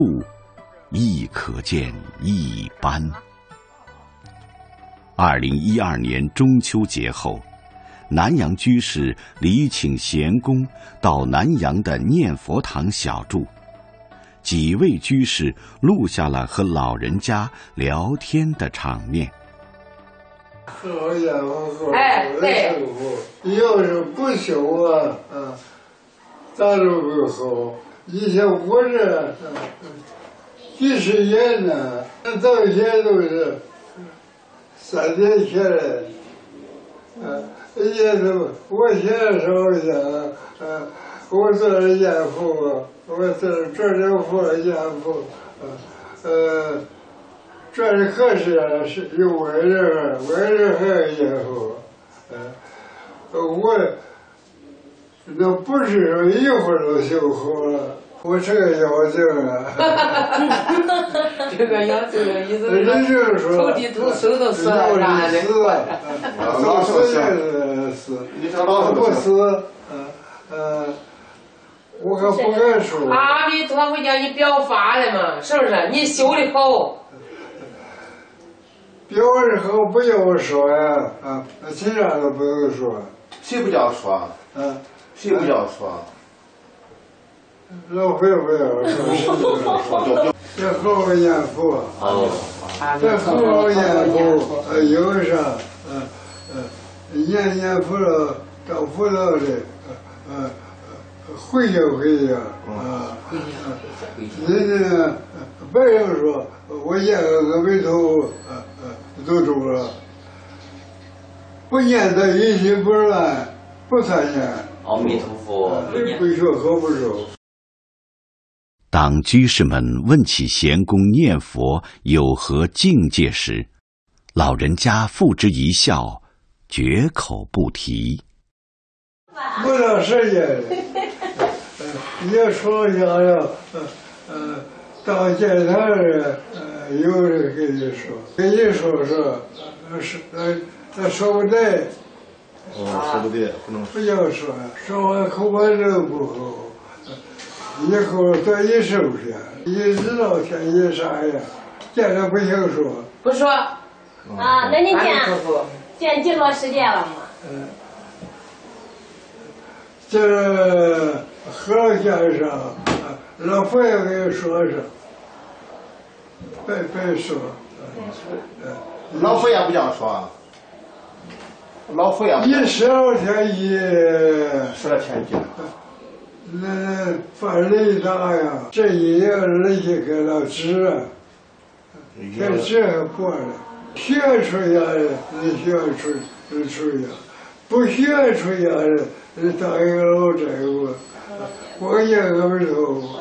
亦可见一斑。2012年中秋节后，南阳居士礼请贤公到南阳的念佛堂小住，几位居士录下了和老人家聊天的场面。 好家伙，对，要是不修啊，咋都不好。以前我这几十年呢，到现在都是3天前来，也都我现在说一下，我做了严父，我做点佛严父，这里可是有外人还有严父，我那不是说一会儿就修好了。我这个妖精啊， 这个妖精的意思是说头地头手都死了，啥的？ 老是死，不死，我可不敢说。 阿弥陀佛，叫你表法了嘛，是不是？你修的好。 表的好不叫我说呀，其他都不用说。 谁不叫说？谁不叫说？ 老会不要说，这好好念佛，这好好念佛，有啥，念佛了，到佛道里，回家，人家别人说我念个阿弥陀佛，都中了，不念他一心不乱，不参念。 阿弥陀佛， 不说好不说。 当居士们问起贤公念佛有何境界时，老人家付之一笑，绝口不提。 不到时间，也说一下了，到见他人，有人跟你说，他说不对。 说不对，不能不要说完口把人不好。以后多一收下，一知道天一啥样，见了不行说。 不说。 那你见几多时间了吗？ 这和尚先生，老佛爷给你说说，别说。 老佛爷不叫说。老佛爷。 一12天一 12天一。 那犯雷大呀，这一年人家给了纸啊，这纸还过了，学出家的人学出家，不学出家的人当一个老债务，光念阿弥陀佛，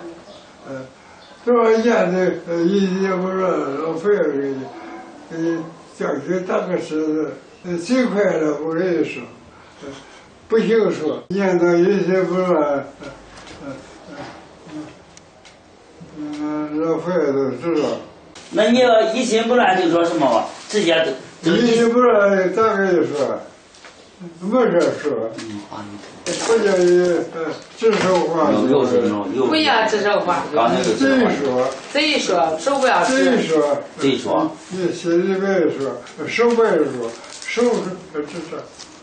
多少年的一年不乱，老佛爷给你叫去打个狮子，最快了我跟你说。不行说，念到一心不乱，老佛爷都知道。 那你要一心不乱就说什么吧？直接一心不乱咋跟你说？没事说。不叫你指手画脚。 不要指手画脚。贼说，手不要指。 贼说。 你心里别说，手别说，手指着。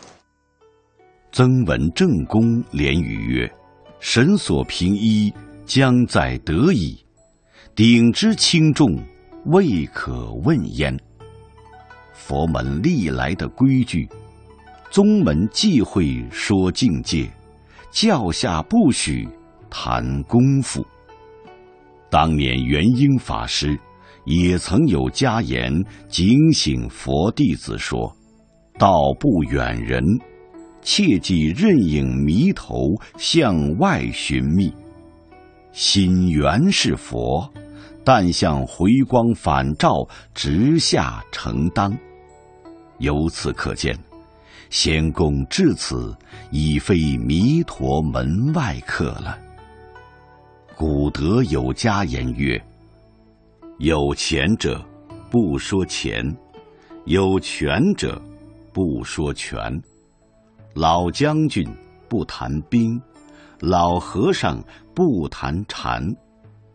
曾文正公连语曰：“神所凭依，将在得矣。鼎之轻重，未可问焉。”佛门历来的规矩，宗门忌讳说境界，教下不许谈功夫。当年元英法师也曾有家言警醒佛弟子说：“道不远人，切忌任影迷头向外寻觅。心原是佛，但向回光返照直下承当。”由此可见，仙公至此已非弥陀门外客了。古德有家言曰：“有钱者不说钱，有权者不说权。老将军不谈兵，老和尚不谈禅。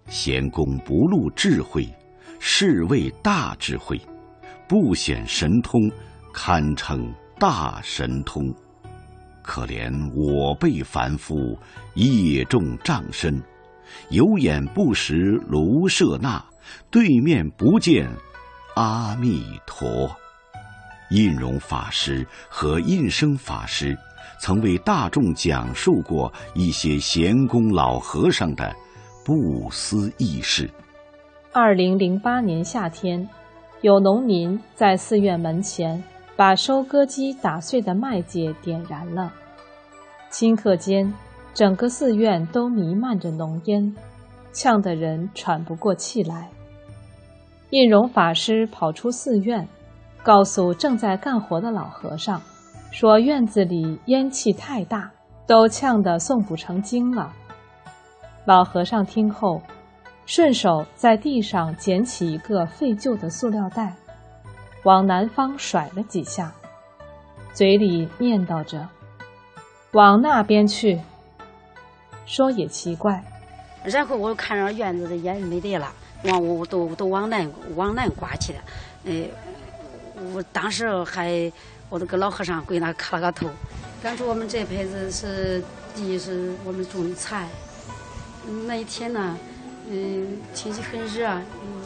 贤公不露智慧，是谓大智慧；不显神通，堪称大神通。可怜我辈凡夫，业重障身，有眼不识卢舍那，对面不见阿弥陀。印容法师和印生法师曾为大众讲述过一些贤公老和尚的不思议事。 2008年夏天，有农民在寺院门前把收割机打碎的麦秸点燃了，顷刻间整个寺院都弥漫着浓烟，呛得人喘不过气来。印容法师跑出寺院，告诉正在干活的老和尚，说院子里烟气太大，都呛得诵不成经了。老和尚听后，顺手在地上捡起一个废旧的塑料袋，往南方甩了几下，嘴里念叨着：“往那边去。”说也奇怪。 然后我看着院子的烟没得了，我都往南刮去了。我当时我那个老和尚跪那磕了个头，感觉我们这辈子是第一是我们种的菜。那一天呢，天气很热，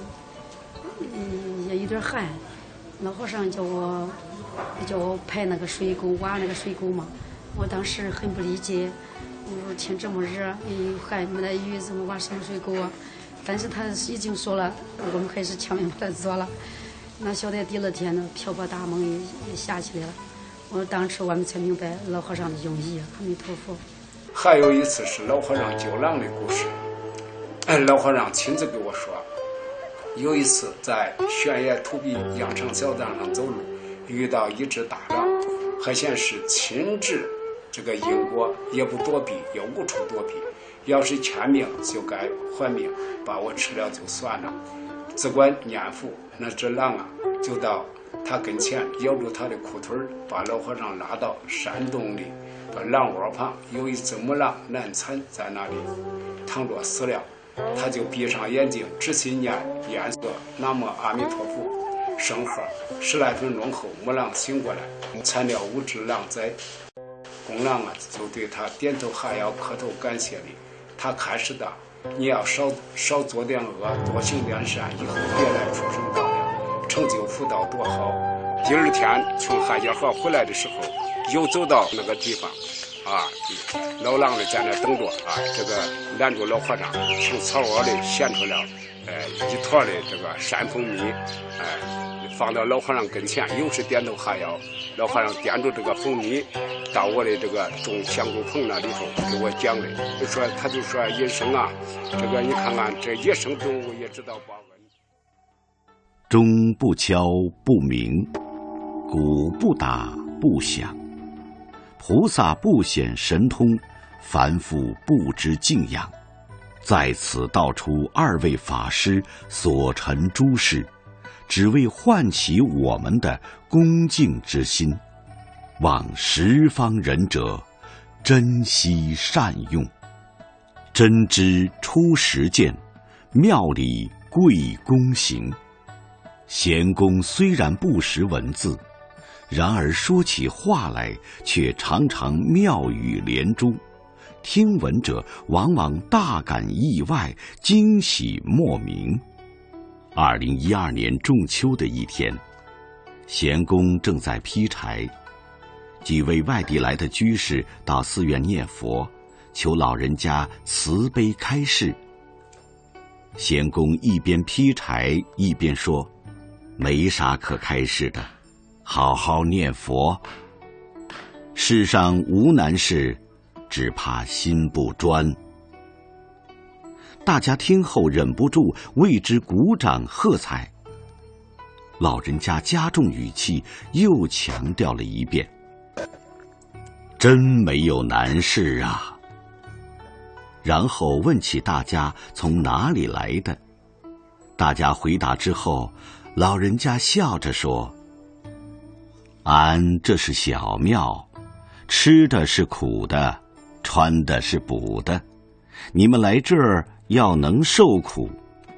也有点寒。老和尚叫我排那个水沟，挖那个水沟嘛。我当时很不理解，我说天这么热，又寒没得雨，怎么挖什么水沟啊？但是他已经说了，我们还是强行把它做了。那晓得第二天呢，瓢泼大梦也下起来了。当时我们才明白老和尚的用意。阿弥陀佛。 还有一次是老和尚救狼的故事。老和尚亲自给我说，有一次在悬崖土壁羊肠小道上走路，遇到一只大狼，还显是亲治这个因果，也不躲避，也无处躲避。要是欠命就该还命，把我吃了就算了。只管念佛，那只狼啊，就到他跟前咬住他的裤腿，把老和尚拉到山洞里。把狼窝旁有一只母狼难产，在那里躺着死了。他就闭上眼睛，仔细念念个南无阿弥陀佛圣号。10来分钟后，母狼醒过来，产了5只狼崽。公狼啊，就对他点头哈腰，磕头感谢礼。他开始的，你要少做点恶，多行点善，以后别来畜生道了，成就福道多好。第二天从汉家河回来的时候，又走到那个地方，老狼的在那等着这个拦住老和尚，从草窝里衔出了一坨的这个山蜂蜜，放到老和尚跟前，又是点头哈腰。老和尚掂住这个蜂蜜，到我的这个种香菇棚那里头给我讲的，他就说医生啊，这个你看看这野生动物也知道报恩。 钟不敲不鸣，鼓不打不响。菩萨不显神通，凡夫不知敬仰。在此道出2位法师所陈诸事，只为唤起我们的恭敬之心，望十方仁者珍惜善用。真知出实践，妙理贵公行。贤公虽然不识文字，然而说起话来却常常妙语连珠，听闻者往往大感意外，惊喜莫名。2012年仲秋的一天，贤公正在劈柴，几位外地来的居士到寺院念佛，求老人家慈悲开示。贤公一边劈柴一边说，没啥可开示的，好好念佛。世上无难事，只怕心不专。大家听后忍不住为之鼓掌喝彩。老人家加重语气，又强调了一遍，真没有难事啊。然后问起大家从哪里来的，大家回答之后，老人家笑着说，俺这是小庙，吃的是苦的，穿的是补的，你们来这儿要能受苦，